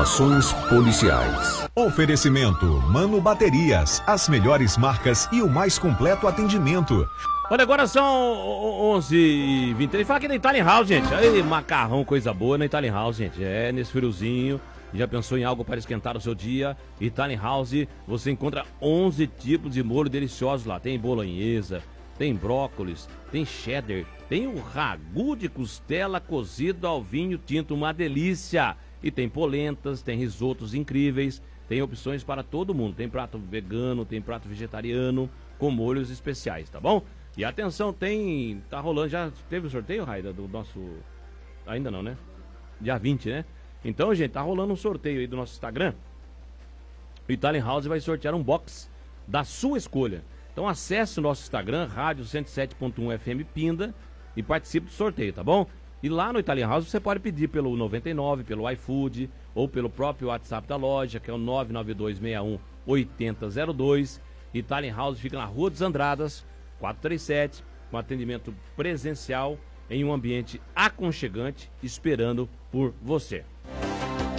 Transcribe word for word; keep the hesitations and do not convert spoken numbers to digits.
Informações policiais. Oferecimento Mano Baterias, as melhores marcas e o mais completo atendimento. Olha, agora são onze e vinte e três. Fala aqui na Italian House, gente. Aí, macarrão, coisa boa na Italian House, gente. É, nesse friozinho. Já pensou em algo para esquentar o seu dia? Italian House, você encontra onze tipos de molho deliciosos lá. Tem bolonhesa, tem brócolis, tem cheddar, tem o ragu de costela cozido ao vinho tinto, uma delícia. E tem polentas, tem risotos incríveis, tem opções para todo mundo. Tem prato vegano, tem prato vegetariano, com molhos especiais, tá bom? E atenção, tem... tá rolando, já teve o sorteio, Raida, do nosso... Ainda não, né? Dia vinte, né? Então, gente, tá rolando um sorteio aí do nosso Instagram. O Italian House vai sortear um box da sua escolha. Então acesse o nosso Instagram, rádio cento e sete ponto um F M Pinda, e participe do sorteio, tá bom? E lá no Italian House você pode pedir pelo noventa e nove, pelo iFood, ou pelo próprio WhatsApp da loja, que é o nove nove dois seis um oito zero zero dois. Italian House fica na Rua dos Andradas, quatrocentos e trinta e sete, com atendimento presencial em um ambiente aconchegante, esperando por você.